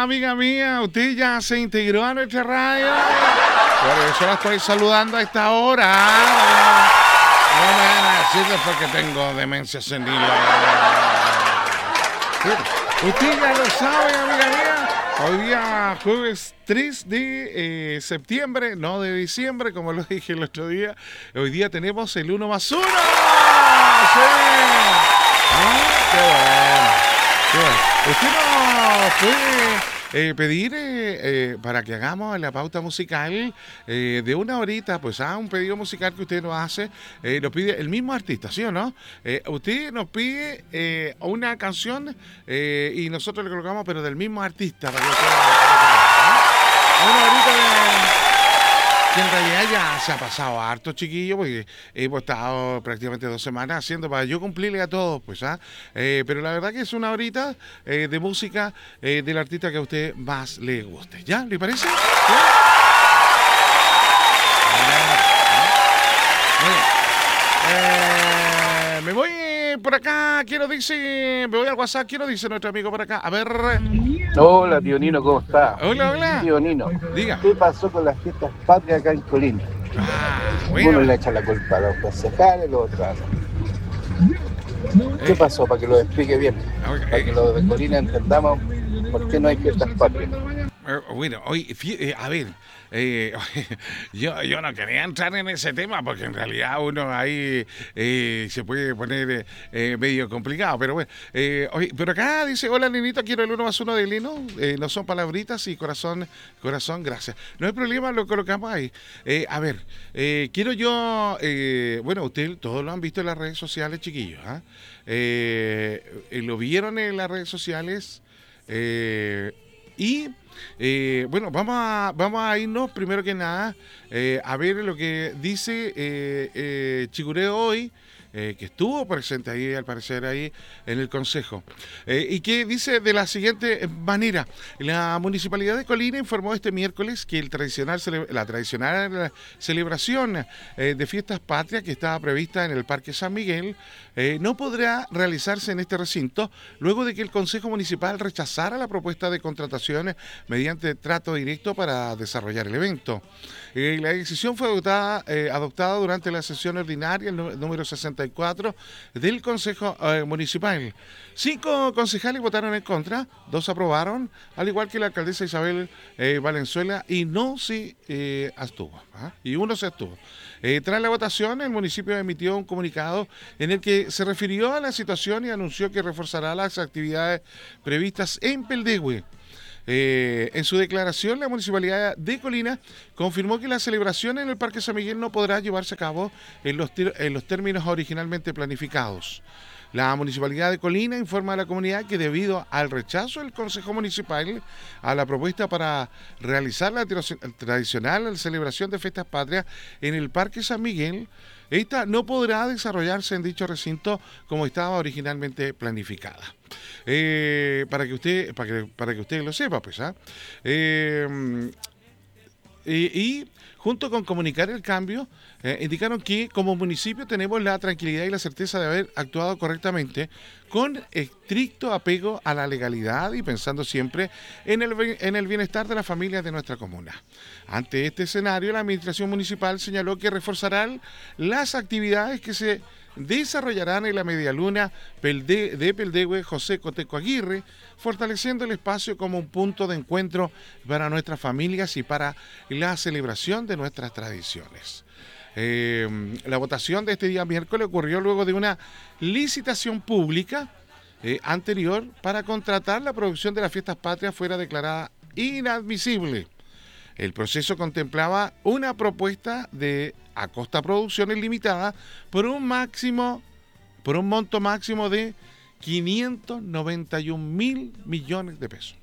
amiga mía, usted ya se integró a nuestra radio. Por eso la estoy saludando a esta hora. No me van a decir después que tengo demencia senil. Usted ya lo sabe, amiga mía. Hoy día, jueves 3 de septiembre, no de diciembre, como lo dije el otro día. Hoy día tenemos el 1 más 1. ¡Sí! ¡Qué bueno! ¡Qué bueno! Usted nos puede pedir para que hagamos la pauta musical de una horita, pues un pedido musical que usted nos hace, nos pide el mismo artista, ¿sí o no? Usted nos pide una canción y nosotros le colocamos, pero del mismo artista. Para que usted, una horita que en realidad ya se ha pasado harto, chiquillo, porque hemos estado prácticamente 2 semanas haciendo para yo cumplirle a todos, pues, pero la verdad que es una horita de música del artista que a usted más le guste. ¿Ya? ¿Le parece? ¿Sí? Me voy por acá, me voy al WhatsApp, dice nuestro amigo por acá. A ver. Hola, tío Nino, ¿cómo está? Hola, hola. Tío Nino, Diga. ¿qué pasó con las fiestas patrias acá en Colina? Bueno. Uno le echa la culpa a los concejales, los otros. ¿Qué pasó? Para que lo explique bien. Para que los de Colina entendamos por qué no hay fiestas patrias. Bueno, hoy, a ver, yo no quería entrar en ese tema porque en realidad uno ahí se puede poner medio complicado, pero bueno, pero acá dice, hola Ninito, quiero el 1 más 1 de Lino, no son palabritas y corazón, gracias. No hay problema, lo colocamos ahí. A ver, quiero yo, bueno, ustedes todos lo han visto en las redes sociales, chiquillos, lo vieron en las redes sociales y bueno, vamos a irnos primero que nada a ver lo que dice Chicureo hoy, que estuvo presente ahí, al parecer, ahí en el Consejo. Y que dice de la siguiente manera: la Municipalidad de Colina informó este miércoles que la tradicional celebración de fiestas patrias que estaba prevista en el Parque San Miguel no podrá realizarse en este recinto luego de que el Consejo Municipal rechazara la propuesta de contratación mediante trato directo para desarrollar el evento. La decisión fue adoptada durante la sesión ordinaria, el número 64 del Consejo Municipal. 5 concejales votaron en contra, 2 aprobaron, al igual que la alcaldesa Isabel Valenzuela, y no se abstuvo. Y uno se abstuvo. Tras la votación, el municipio emitió un comunicado en el que se refirió a la situación y anunció que reforzará las actividades previstas en Peldehue. En su declaración, la Municipalidad de Colina confirmó que la celebración en el Parque San Miguel no podrá llevarse a cabo en los términos originalmente planificados. La Municipalidad de Colina informa a la comunidad que debido al rechazo del Consejo Municipal a la propuesta para realizar la tradicional celebración de fiestas patrias en el Parque San Miguel, esta no podrá desarrollarse en dicho recinto como estaba originalmente planificada. Para que usted lo sepa, pues. Y junto con comunicar el cambio, indicaron que como municipio tenemos la tranquilidad y la certeza de haber actuado correctamente con estricto apego a la legalidad y pensando siempre en el bienestar de las familias de nuestra comuna. Ante este escenario, la administración municipal señaló que reforzarán las actividades que se desarrollarán en la medialuna de Peldehue José Coteco Aguirre, fortaleciendo el espacio como un punto de encuentro para nuestras familias y para la celebración de nuestras tradiciones. La votación de este día miércoles ocurrió luego de una licitación pública anterior para contratar la producción de las fiestas patrias fuera declarada inadmisible. El proceso contemplaba una propuesta de Acosta Producciones Limitada por un monto máximo de 591.000 millones de pesos.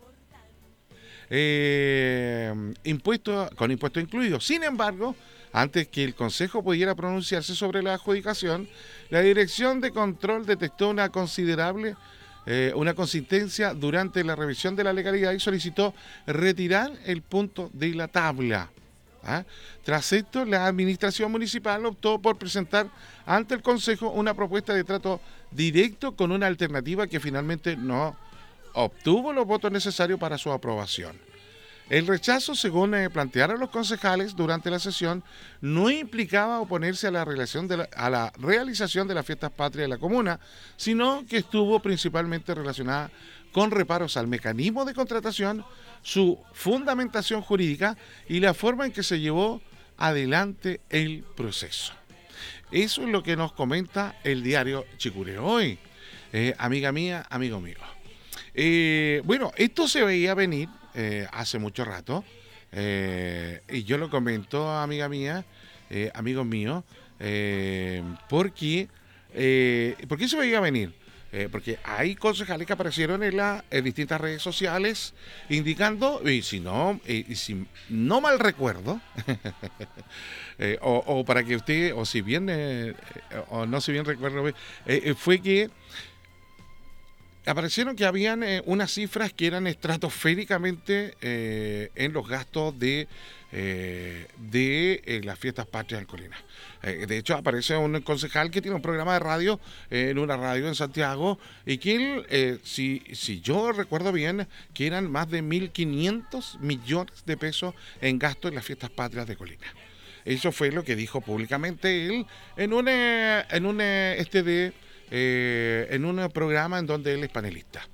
Con impuesto incluido. Sin embargo, antes que el Consejo pudiera pronunciarse sobre la adjudicación, la Dirección de Control detectó una consistencia durante la revisión de la legalidad y solicitó retirar el punto de la tabla. Tras esto, la administración municipal optó por presentar ante el Consejo una propuesta de trato directo con una alternativa que finalmente no obtuvo los votos necesarios para su aprobación. El rechazo, según plantearon los concejales durante la sesión, no implicaba oponerse a la realización de las fiestas patrias de la comuna, sino que estuvo principalmente relacionada con reparos al mecanismo de contratación, su fundamentación jurídica y la forma en que se llevó adelante el proceso. Eso es lo que nos comenta el diario Chicureo hoy. Amiga mía, amigo mío. Bueno, esto se veía venir hace mucho rato, y yo lo comento, amiga mía, amigos míos, porque se veía venir. Porque hay concejales que aparecieron en distintas redes sociales indicando, y si no mal recuerdo, o para que usted, o si bien, o no si bien recuerdo, fue que aparecieron que habían unas cifras que eran estratosféricamente en los gastos de las fiestas patrias en Colina. De hecho, aparece un concejal que tiene un programa de radio en una radio en Santiago y que él, si yo recuerdo bien, que eran más de 1.500 millones de pesos en gastos en las fiestas patrias de Colina. Eso fue lo que dijo públicamente él en un programa en donde él es panelista.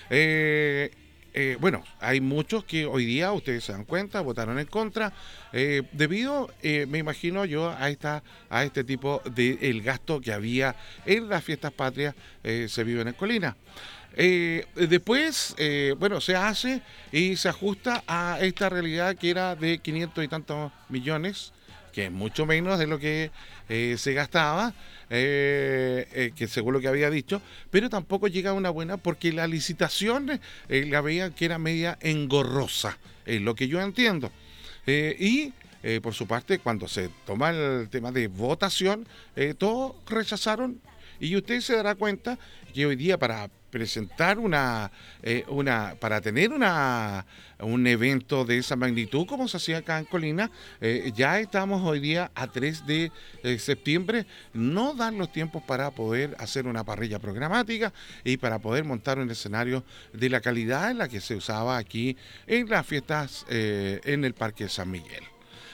Bueno, hay muchos que hoy día, ustedes se dan cuenta, votaron en contra, debido, me imagino yo, a este tipo de el gasto que había en las fiestas patrias, se viven en Colina. Después, bueno, se hace y se ajusta a esta realidad que era de 500 y tantos millones, que es mucho menos de lo que se gastaba, que según lo que había dicho, pero tampoco llega a una buena porque la licitación la veía que era media engorrosa, es lo que yo entiendo. Por su parte, cuando se toma el tema de votación, todos rechazaron, y usted se dará cuenta que hoy día para presentar para tener un evento de esa magnitud como se hacía acá en Colina, ya estamos hoy día a 3 de septiembre, no dan los tiempos para poder hacer una parrilla programática y para poder montar un escenario de la calidad en la que se usaba aquí en las fiestas en el Parque San Miguel.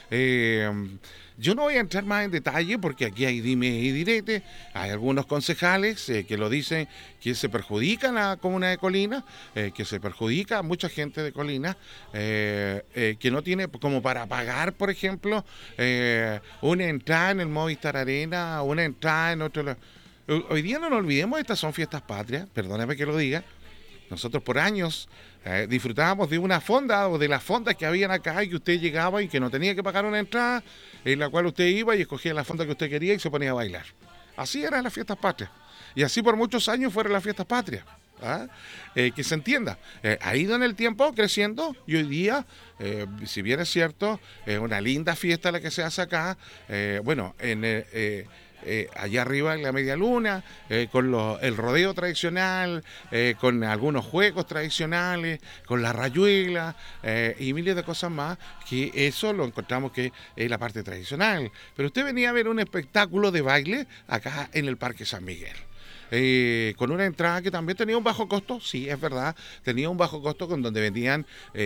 Yo no voy a entrar más en detalle porque aquí hay dime y direte. Hay algunos concejales que lo dicen, que se perjudica la comuna de Colina, que se perjudica a mucha gente de Colina, que no tiene como para pagar, por ejemplo, una entrada en el Movistar Arena, una entrada en otro. Hoy día no nos olvidemos, estas son fiestas patrias, perdóneme que lo diga. Nosotros por años disfrutábamos de una fonda o de las fondas que habían acá y que usted llegaba y que no tenía que pagar una entrada, en la cual usted iba y escogía la fonda que usted quería y se ponía a bailar. Así eran las fiestas patrias. Y así por muchos años fueron las fiestas patrias. Que se entienda. Ha ido en el tiempo creciendo y hoy día, si bien es cierto, es una linda fiesta la que se hace acá, bueno, allá arriba en la Media Luna, con el rodeo tradicional, con algunos juegos tradicionales, con la rayuela y miles de cosas más, que eso lo encontramos que es la parte tradicional. Pero usted venía a ver un espectáculo de baile acá en el Parque San Miguel. Con una entrada que también tenía un bajo costo, sí, es verdad, tenía un bajo costo con donde venían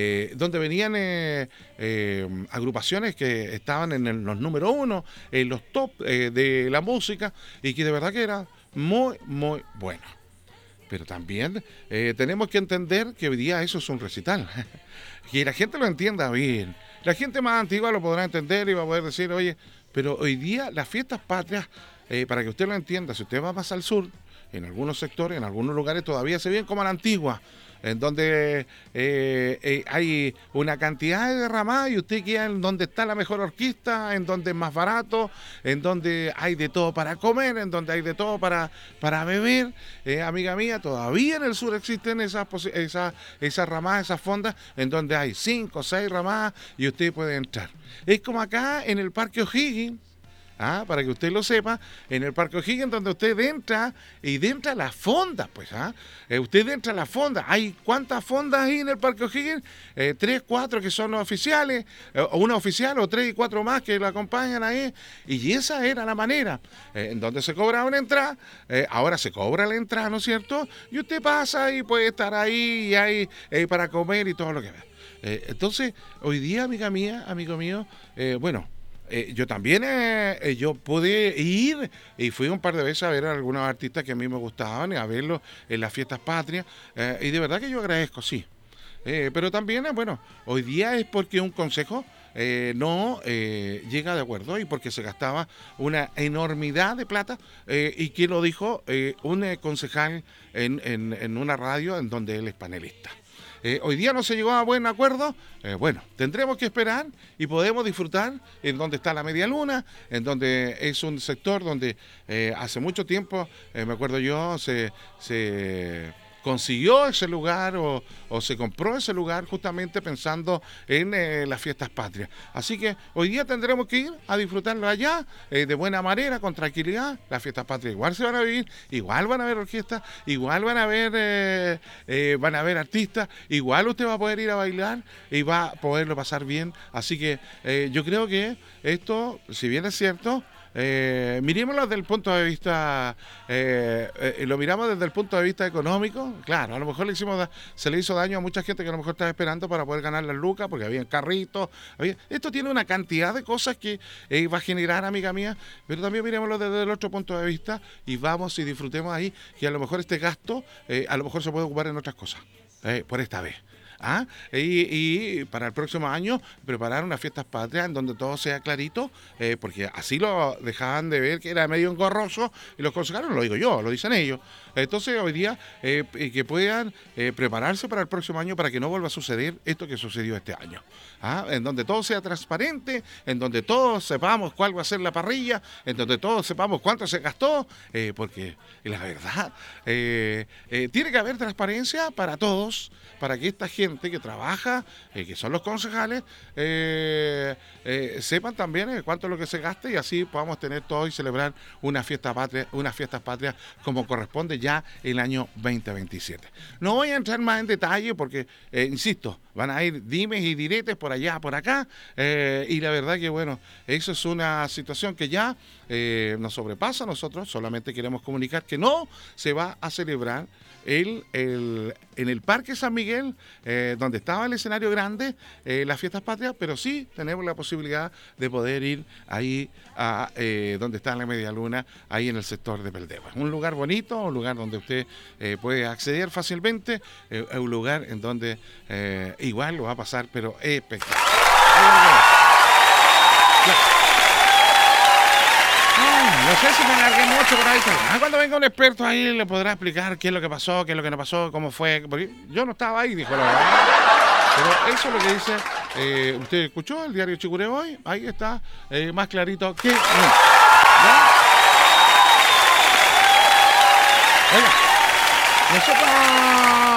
agrupaciones que estaban en los número 1, en los top de la música, y que de verdad que era muy, muy bueno. Pero también tenemos que entender que hoy día eso es un recital, que la gente lo entienda bien. La gente más antigua lo podrá entender y va a poder decir, oye, pero hoy día las fiestas patrias, para que usted lo entienda, si usted va más al sur, en algunos sectores, en algunos lugares todavía se ven como a la antigua, en donde hay una cantidad de derramadas y usted queda en donde está la mejor orquesta, en donde es más barato, en donde hay de todo para comer, en donde hay de todo para beber. Amiga mía, todavía en el sur existen esas ramadas, esas fondas, en donde hay 5 o 6 ramadas y usted puede entrar. Es como acá en el Parque O'Higgins. Para que usted lo sepa, en el Parque O'Higgins, donde usted entra y entra a las fondas, pues, usted entra a las fondas. ¿Hay cuántas fondas ahí en el Parque O'Higgins? 3, 4 que son oficiales, o una oficial, o 3 y 4 más que lo acompañan ahí. Y esa era la manera, en donde se cobraba una entrada. Ahora se cobra la entrada, ¿no es cierto? Y usted pasa y puede estar ahí y hay para comer y todo lo que ve. Entonces, hoy día, amiga mía, amigo mío, yo también yo pude ir y fui un par de veces a ver a algunos artistas que a mí me gustaban y a verlos en las fiestas patrias y de verdad que yo agradezco, sí. Pero también, hoy día es porque un consejo no llega de acuerdo y porque se gastaba una enormidad de plata y que lo dijo un concejal en una radio en donde él es panelista. Hoy día no se llegó a buen acuerdo, tendremos que esperar y podemos disfrutar en donde está la Media Luna, en donde es un sector donde hace mucho tiempo, me acuerdo yo, se consiguió ese lugar o se compró ese lugar justamente pensando en las fiestas patrias. Así que hoy día tendremos que ir a disfrutarlo allá de buena manera, con tranquilidad. Las fiestas patrias igual se van a vivir, igual van a haber orquestas, igual van a haber artistas, igual usted va a poder ir a bailar y va a poderlo pasar bien. Así que yo creo que esto, si bien es cierto, mirémoslo desde el punto de vista, lo miramos desde el punto de vista económico. Claro, a lo mejor se le hizo daño a mucha gente que a lo mejor estaba esperando para poder ganar las lucas, porque había carritos. Esto tiene una cantidad de cosas que va a generar, amiga mía, pero también mirémoslo desde el otro punto de vista y vamos y disfrutemos ahí, que a lo mejor este gasto, a lo mejor se puede ocupar en otras cosas, por esta vez. Y para el próximo año preparar unas fiestas patrias en donde todo sea clarito, porque así lo dejaban de ver que era medio engorroso y los concejales, no lo digo yo, lo dicen ellos. Entonces hoy día que puedan prepararse para el próximo año para que no vuelva a suceder esto que sucedió este año. En donde todo sea transparente, en donde todos sepamos cuál va a ser la parrilla, en donde todos sepamos cuánto se gastó, porque la verdad tiene que haber transparencia para todos, para que esta gente que trabaja, que son los concejales, sepan también cuánto es lo que se gasta y así podamos tener todo y celebrar unas fiestas patrias como corresponde ya el año 2027. No voy a entrar más en detalle porque, insisto, van a ir dimes y diretes por allá, por acá, y la verdad que eso es una situación que ya nos sobrepasa. Nosotros solamente queremos comunicar que no se va a celebrar en el Parque San Miguel, donde estaba el escenario grande, las fiestas patrias, pero sí tenemos la posibilidad de poder ir ahí a donde está la Media Luna, ahí en el sector de Peldeva. Un lugar bonito, un lugar donde usted puede acceder fácilmente, un lugar en donde igual lo va a pasar, pero espectacular. No sé si me alargué mucho por ahí. Cuando venga un experto ahí le podrá explicar qué es lo que pasó, qué es lo que no pasó, cómo fue. Porque yo no estaba ahí, dijo la verdad. Pero eso es lo que dice. Usted escuchó el diario Chicureo hoy. Ahí está, más clarito que no. ¿Ya? Oiga, nosotros